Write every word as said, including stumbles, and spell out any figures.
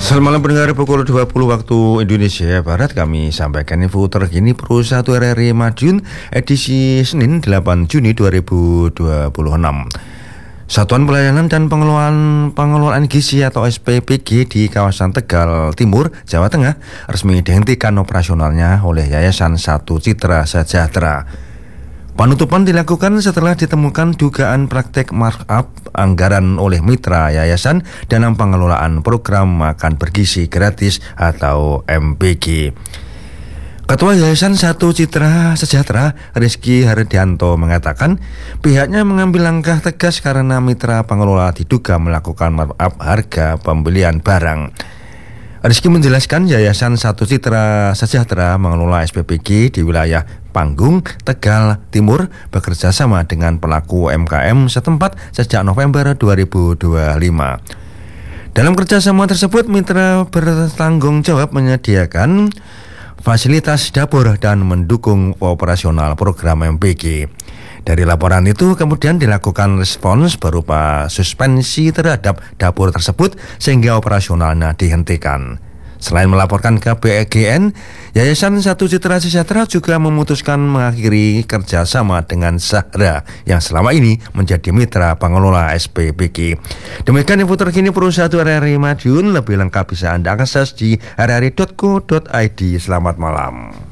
Selamat malam pendengar, pukul dua puluh waktu Indonesia Barat kami sampaikan info terkini Pro satu R R I Madiun edisi Senin delapan Juni dua ribu dua puluh enam. Satuan Pelayanan dan Pengelolaan Pengelolaan Gizi atau S P P G di kawasan Tegal Timur, Jawa Tengah resmi dihentikan operasionalnya oleh Yayasan Satu Citra Sejahtera. Penutupan dilakukan setelah ditemukan dugaan praktek markup anggaran oleh mitra yayasan dalam pengelolaan program makan bergizi gratis atau M B G. Ketua Yayasan Satu Citra Sejahtera, Rizky Hardianto, mengatakan pihaknya mengambil langkah tegas karena mitra pengelola diduga melakukan markup harga pembelian barang. Rizky menjelaskan Yayasan Satu Citra Sejahtera mengelola S P P G di wilayah Panggung, Tegal Timur bekerja sama dengan pelaku U M K M setempat sejak November dua ribu dua puluh lima. Dalam kerjasama tersebut, mitra bertanggung jawab menyediakan fasilitas dapur dan mendukung operasional program M B G. Dari laporan itu kemudian dilakukan respons berupa suspensi terhadap dapur tersebut sehingga operasionalnya dihentikan. Selain melaporkan ke B G N, Yayasan Satu Citra Sejahtera juga memutuskan mengakhiri kerjasama dengan Zahra yang selama ini menjadi mitra pengelola S P P G. Demikian info terkini Pro satu R R I Madiun. Lebih lengkap bisa Anda akses di r r i dot co dot i d. Selamat malam.